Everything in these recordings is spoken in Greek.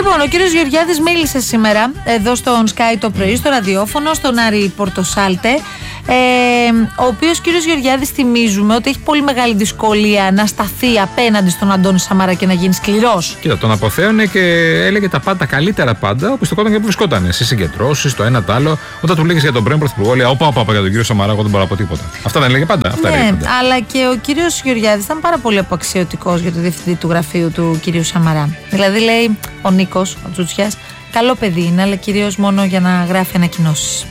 Λοιπόν, ο κύριος Γεωργιάδης μίλησε σήμερα εδώ στον Sky το πρωί, στο ραδιόφωνο, στον Άρη Πορτοσάλτε. Ο οποίος κύριος Γεωργιάδης, θυμίζουμε ότι έχει πολύ μεγάλη δυσκολία να σταθεί απέναντι στον Αντώνη Σαμαρά και να γίνει σκληρός. Κοίτα, τον αποθέωνε και έλεγε τα πάντα, καλύτερα πάντα, όπως το κόταν και που βρισκόταν. Στις συγκεντρώσεις, το ένα το άλλο. Όταν του λέγες για τον πρώην πρωθυπουργό, λέει: Όπα, για τον κύριο Σαμαρά, εγώ δεν μπορώ να πω τίποτα. Αυτά δεν έλεγε πάντα. Αυτά έλεγε πάντα. Αλλά και ο κύριος Γεωργιάδης ήταν πάρα πολύ απαξιωτικός για το διευθυντή του γραφείου του κυρίου Σαμαρά. Δηλαδή, λέει ο Νίκος, ο Τσούτσιας, καλό παιδί είναι, αλλά κυρίως μόνο για να γράφει ανακοινώσεις.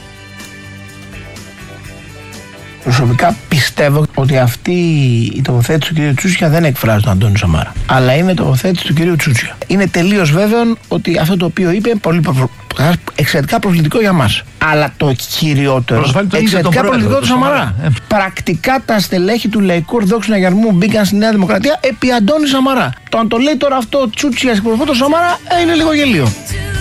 Προσωπικά πιστεύω ότι αυτή η τοποθέτηση του κ. Τσούτσια δεν εκφράζει τον Αντώνη Σαμαρά, αλλά είναι τοποθέτηση του κ. Τσούτσια. Είναι τελείως βέβαιο ότι αυτό το οποίο είπε είναι εξαιρετικά προβλητικό για μας. Αλλά το κυριότερο, εξαιρετικά προβλητικό του Σαμαρά. Πρακτικά τα στελέχη του Λαϊκού Ορθοδόξου Αγιαρμού μπήκαν στη Νέα Δημοκρατία επί Αντώνη Σαμαρά. Το αν το λέει τώρα αυτό ο Τσούτσιας εκπροσωπεί τον Σαμαρά είναι λίγο γελίο.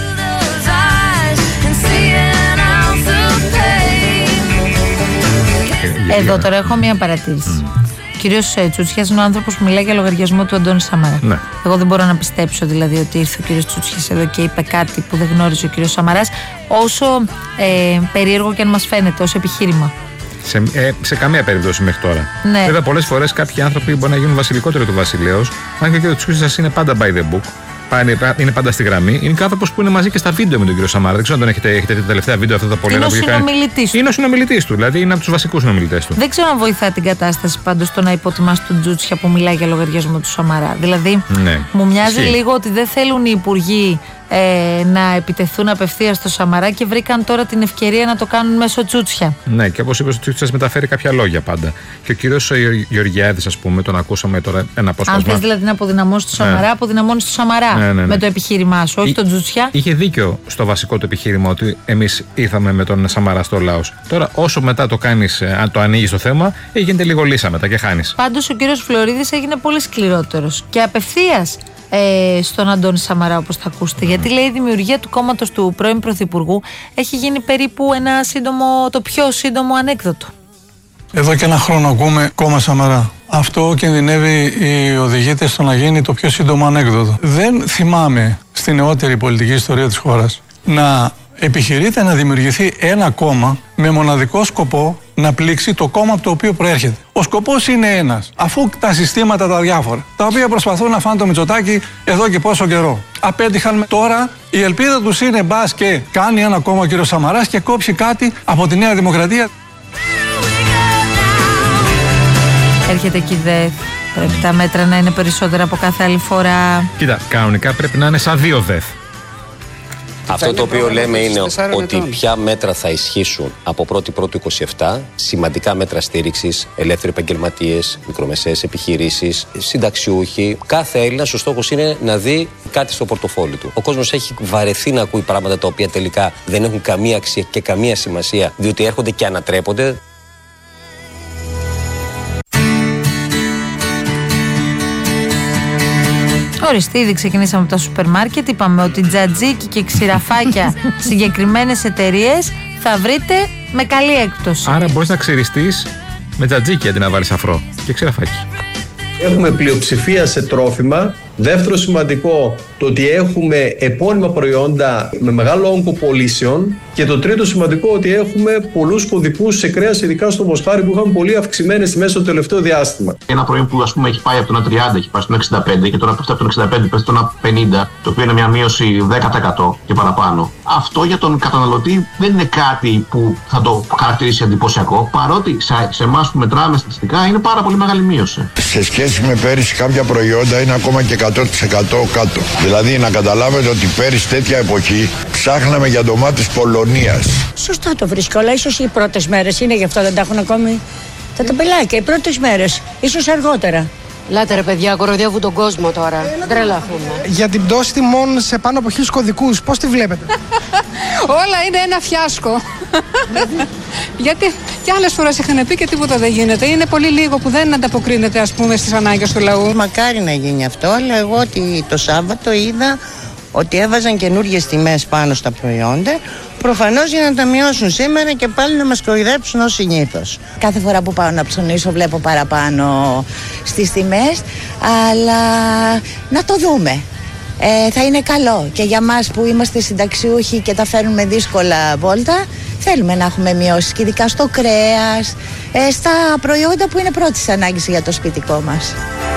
Εδώ τώρα έχω μία παρατήρηση. Ο κύριος Τσούτσιας είναι ο άνθρωπος που μιλάει για λογαριασμό του Αντώνη Σαμαρά. Ναι. Εγώ δεν μπορώ να πιστέψω δηλαδή ότι ήρθε ο κύριος Τσούτσιας εδώ και είπε κάτι που δεν γνώριζε ο κύριος Σαμαράς, όσο περίεργο και αν μας φαίνεται, ως επιχείρημα. Σε καμία περίπτωση μέχρι τώρα. Ναι. Βέβαια, πολλές φορές κάποιοι άνθρωποι μπορεί να γίνουν βασιλικότερο του βασιλέως. Αν και ο κύριος Τσούτσιας είναι πάντα by the book. Είναι πάντα στη γραμμή. Είναι άνθρωπος που είναι μαζί και στα βίντεο με τον κύριο Σαμαρά. Δεν ξέρω αν έχετε τα τελευταία βίντεο αυτά τα πολύ ωραία που έχει κάνει. Είναι ο συνομιλητής του, δηλαδή είναι από τους βασικούς συνομιλητές του. Δεν ξέρω αν βοηθά την κατάσταση πάντως το να υποτιμάς τον Τσούτσια που μιλάει για λογαριασμό του Σαμαρά. Δηλαδή, ναι, μου μοιάζει λίγο ότι δεν θέλουν οι υπουργοί να επιτεθούν απευθείας στο Σαμαρά και βρήκαν τώρα την ευκαιρία να το κάνουν μέσω Τσούτσια. Ναι, και όπως είπε, ο Τσούτσιας μεταφέρει κάποια λόγια πάντα. Και ο κύριος Γεωργιάδης, ας πούμε, τον ακούσαμε τώρα ένα απόσπασμα. Αν θες δηλαδή να αποδυναμώσεις το Σαμαρά, αποδυναμώνεις το Σαμαρά με το επιχείρημά σου, όχι τον Τσούτσια. Είχε δίκιο στο βασικό του επιχείρημα ότι εμείς ήρθαμε με τον Σαμαρά στο λαός. Τώρα, όσο μετά το κάνεις, αν το ανοίγεις το θέμα, γίνεται λίγο λύσα μετά και χάνεις. Πάντως ο κύριος Φλωρίδης έγινε πολύ σκληρότερος και απευθείας στον Αντώνη Σαμαρά, όπως θα ακούσετε. Γιατί λέει η δημιουργία του κόμματος του πρώην Πρωθυπουργού έχει γίνει περίπου το πιο σύντομο ανέκδοτο. Εδώ και ένα χρόνο ακούμε κόμμα Σαμαρά. Αυτό κινδυνεύει οι οδηγήτες στο να γίνει το πιο σύντομο ανέκδοτο. Δεν θυμάμαι στην νεότερη πολιτική ιστορία της χώρας να επιχειρείται να δημιουργηθεί ένα κόμμα με μοναδικό σκοπό να πλήξει το κόμμα από το οποίο προέρχεται. Ο σκοπός είναι ένας. Αφού τα συστήματα τα διάφορα, τα οποία προσπαθούν να φάνε το Μητσοτάκη εδώ και πόσο καιρό, απέτυχαν τώρα, η ελπίδα τους είναι μπας και κάνει ένα κόμμα ο κ. Σαμαράς και κόψει κάτι από τη Νέα Δημοκρατία. Έρχεται εκεί ΔΕΘ. Πρέπει τα μέτρα να είναι περισσότερα από κάθε άλλη φορά. Κοίτα, κανονικά πρέπει να είναι σαν 2 ΔΕΘ. Αυτό το οποίο λέμε είναι ότι ποια μέτρα θα ισχύσουν από 1η-1η-27, σημαντικά μέτρα στήριξης, ελεύθεροι επαγγελματίες, μικρομεσαίες επιχειρήσεις, συνταξιούχοι. Κάθε Έλληνας ο στόχος είναι να δει κάτι στο πορτοφόλι του. Ο κόσμος έχει βαρεθεί να ακούει πράγματα τα οποία τελικά δεν έχουν καμία αξία και καμία σημασία, διότι έρχονται και ανατρέπονται. Ορίστε, ήδη ξεκινήσαμε από τα σούπερ μάρκετ. Είπαμε ότι τζατζίκι και ξηραφάκια συγκεκριμένες εταιρείες θα βρείτε με καλή έκπτωση. Άρα μπορείς να ξυριστείς με τζατζίκι αντί να βάλεις αφρό και ξηραφάκι. Έχουμε πλειοψηφία σε τρόφιμα. Δεύτερο σημαντικό, το ότι έχουμε επώνυμα προϊόντα με μεγάλο όγκο πωλήσεων. Και το τρίτο σημαντικό, ότι έχουμε πολλούς κωδικούς σε κρέας, ειδικά στο μοσχάρι, που είχαμε πολύ αυξημένες τιμές στο τελευταίο διάστημα. Ένα προϊόν που ας πούμε έχει πάει από το 1,30, έχει πάει στο 1,65 και τώρα πέφτει από το 1,65, πέφτει στο 1,50, το οποίο είναι μια μείωση 10% και παραπάνω. Αυτό για τον καταναλωτή δεν είναι κάτι που θα το χαρακτηρίσει εντυπωσιακό, παρότι σε εμάς που μετράμε στατιστικά είναι πάρα πολύ μεγάλη μείωση. Σε σχέση με πέρυσι, κάποια προϊόντα είναι ακόμα και 100% κάτω. Δηλαδή, να καταλάβετε ότι πέρυσι τέτοια εποχή ψάχναμε για ντομάτες Πολωνίας. Σωστά το βρίσκω, αλλά ίσως οι πρώτες μέρες είναι, γι' αυτό δεν τα έχουν ακόμη τα ταμπελάκια. Οι πρώτες μέρες, ίσως αργότερα. Λάτε ρε παιδιά, κοροϊδεύουν τον κόσμο τώρα. Τρελαθούμε. Για την πτώση τιμών σε πάνω από 1000 κωδικούς, πώς τη βλέπετε? Όλα είναι ένα φιάσκο. Γιατί και άλλες φορές είχαν πει και τίποτα δεν γίνεται. Είναι πολύ λίγο που δεν ανταποκρίνεται, ας πούμε, στις ανάγκες του λαού. Μακάρι να γίνει αυτό, αλλά εγώ το Σάββατο είδα ότι έβαζαν καινούργιες τιμές πάνω στα προϊόντα, προφανώς για να τα μειώσουν σήμερα και πάλι να μας κοροϊδέψουν ως συνήθως. Κάθε φορά που πάω να ψωνίσω βλέπω παραπάνω στις τιμές, αλλά να το δούμε. θα είναι καλό. Και για μας που είμαστε συνταξιούχοι και τα φέρνουμε δύσκολα βόλτα, θέλουμε να έχουμε μειώσεις, και ειδικά στο κρέας, στα προϊόντα που είναι πρώτης ανάγκης για το σπιτικό μας.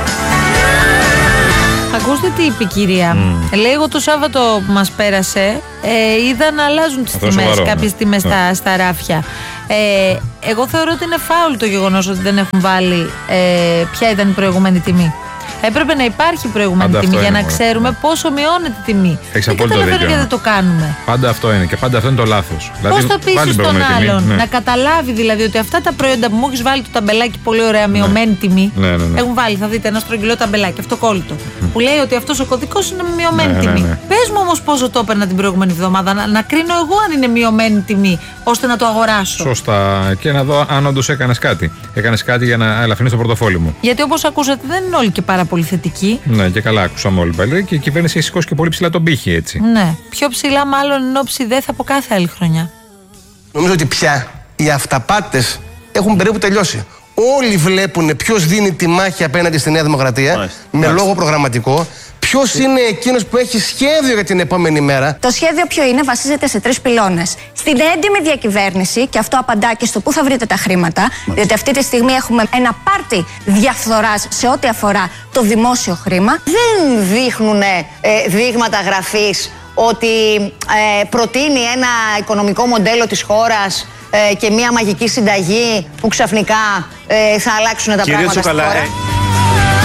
Ακούστε τι είπε η κυρία. Λέει, εγώ το Σάββατο που μας πέρασε είδα να αλλάζουν τις τιμές, κάποιες τιμές στα ράφια. Εγώ θεωρώ ότι είναι φάουλ το γεγονός ότι δεν έχουν βάλει ποια ήταν η προηγούμενη τιμή. Έπρεπε να υπάρχει προηγούμενη τιμή για να ξέρουμε πόσο μειώνεται η τιμή. Έχεις απόλυτο δίκιο. Γιατί δεν το κάνουμε. Πάντα αυτό είναι και πάντα αυτό είναι το λάθος. Πώς το πείσεις τον άλλον να καταλάβει δηλαδή ότι αυτά τα προϊόντα που μου έχεις βάλει το ταμπελάκι πολύ ωραία μειωμένη τιμή. Έχουν βάλει, θα δείτε, ένα στρογγυλό ταμπελάκι, αυτοκόλλητο. Που λέει ότι αυτός ο κωδικός είναι με μειωμένη τιμή. Πες μου όμως πόσο το έπαιρνα την προηγούμενη εβδομάδα, να κρίνω εγώ αν είναι μειωμένη τιμή, ώστε να το αγοράσω. Σωστά. Και να δω αν όντως έκανες κάτι. Έκανες κάτι για να ελαφρύνεις το πορτοφόλι μου. Γιατί όπως ακούσατε δεν είναι όλοι και πάρα πολύ θετικοί. Ναι, και καλά άκουσαμε όλοι πάλι. Και η κυβέρνηση έχει σηκώσει και πολύ ψηλά τον πύχη, έτσι. Ναι. Πιο ψηλά, μάλλον ενώ ψηδέθ από κάθε άλλη χρονιά. Νομίζω ότι πια οι αυταπάτες έχουν περίπου τελειώσει. Όλοι βλέπουν ποιος δίνει τη μάχη απέναντι στη Νέα Δημοκρατία με λόγο προγραμματικό. Ποιος είναι εκείνος που έχει σχέδιο για την επόμενη μέρα. Το σχέδιο ποιο είναι, βασίζεται σε 3 πυλώνες. Στην έντιμη διακυβέρνηση, και αυτό απαντά και στο πού θα βρείτε τα χρήματα, διότι αυτή τη στιγμή έχουμε ένα πάρτι διαφθοράς σε ό,τι αφορά το δημόσιο χρήμα. Δεν δείχνουν δείγματα γραφής ότι προτείνει ένα οικονομικό μοντέλο της χώρας και μια μαγική συνταγή που ξαφνικά θα αλλάξουν τα πράγματα στη χώρα.